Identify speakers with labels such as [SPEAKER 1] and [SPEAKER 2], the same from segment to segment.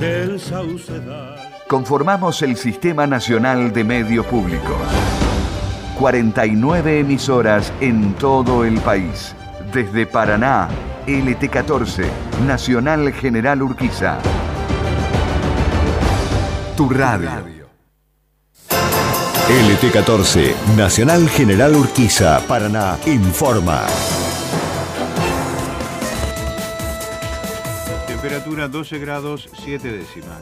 [SPEAKER 1] del saucedal.
[SPEAKER 2] Conformamos el Sistema Nacional de Medios Públicos. 49 emisoras en todo el país. Desde Paraná, LT14, Nacional General Urquiza. Tu radio.
[SPEAKER 3] LT14, Nacional General Urquiza, Paraná, informa.
[SPEAKER 4] Temperatura 12 grados 7 décimas.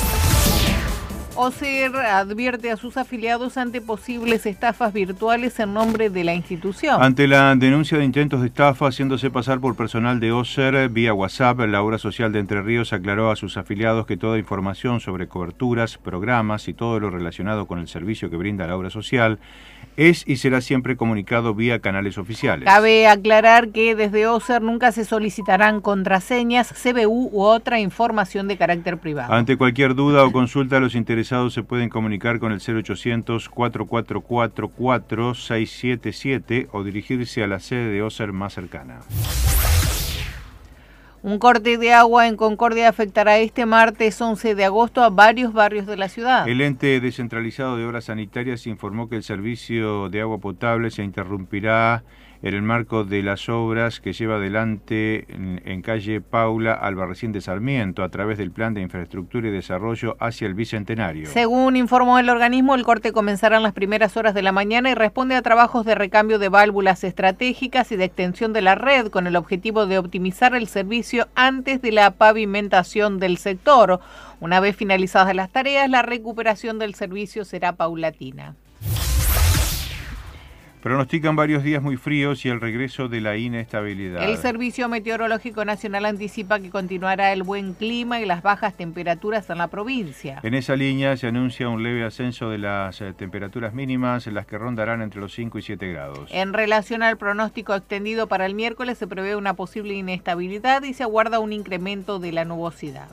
[SPEAKER 5] OCR advierte a sus afiliados ante posibles estafas virtuales en nombre de la institución.
[SPEAKER 4] Ante la denuncia de intentos de estafa haciéndose pasar por personal de OCR vía WhatsApp, la Obra Social de Entre Ríos aclaró a sus afiliados que toda información sobre coberturas, programas y todo lo relacionado con el servicio que brinda la Obra Social es y será siempre comunicado vía canales oficiales.
[SPEAKER 5] Cabe aclarar que desde OCR nunca se solicitarán contraseñas, CBU u otra información de carácter privado.
[SPEAKER 4] Ante cualquier duda o consulta, los interesados se pueden comunicar con el 0800-4444-677 o dirigirse a la sede de OCR más cercana.
[SPEAKER 5] Un corte de agua en Concordia afectará este martes 11 de agosto a varios barrios de la ciudad.
[SPEAKER 4] El ente descentralizado de obras sanitarias informó que el servicio de agua potable se interrumpirá en el marco de las obras que lleva adelante en calle Paula Albarracín de Sarmiento a través del Plan de Infraestructura y Desarrollo hacia el Bicentenario.
[SPEAKER 5] Según informó el organismo, el corte comenzará en las primeras horas de la mañana y responde a trabajos de recambio de válvulas estratégicas y de extensión de la red con el objetivo de optimizar el servicio antes de la pavimentación del sector. Una vez finalizadas las tareas, la recuperación del servicio será paulatina.
[SPEAKER 4] Pronostican varios días muy fríos y el regreso de la inestabilidad.
[SPEAKER 5] El Servicio Meteorológico Nacional anticipa que continuará el buen clima y las bajas temperaturas en la provincia.
[SPEAKER 4] En esa línea se anuncia un leve ascenso de las temperaturas mínimas, en las que rondarán entre los 5 y 7 grados.
[SPEAKER 5] En relación al pronóstico extendido para el miércoles, se prevé una posible inestabilidad y se aguarda un incremento de la nubosidad.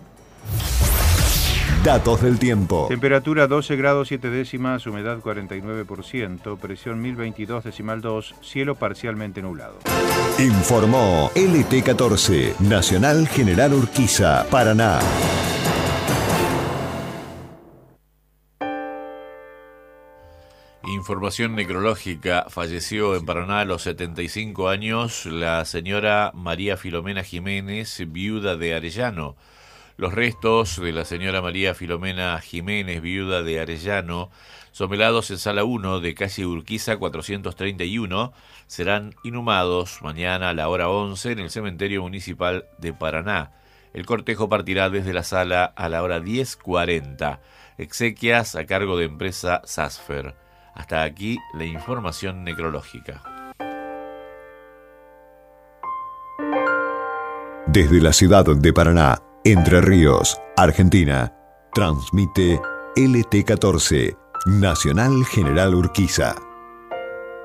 [SPEAKER 3] Datos del tiempo.
[SPEAKER 4] Temperatura 12 grados 7 décimas, humedad 49%, presión 1022,2, cielo parcialmente nublado.
[SPEAKER 3] Informó LT14, Nacional General Urquiza, Paraná.
[SPEAKER 6] Información necrológica. Falleció en Paraná a los 75 años la señora María Filomena Jiménez, viuda de Arellano. Los restos de la señora María Filomena Jiménez, viuda de Arellano, son velados en Sala 1 de calle Urquiza 431. Serán inhumados mañana a la hora 11 en el cementerio municipal de Paraná. El cortejo partirá desde la sala a la hora 10:40. Exequias a cargo de empresa Sasfer. Hasta aquí la información necrológica.
[SPEAKER 3] Desde la ciudad de Paraná, Entre Ríos, Argentina, transmite LT14, Nacional General Urquiza.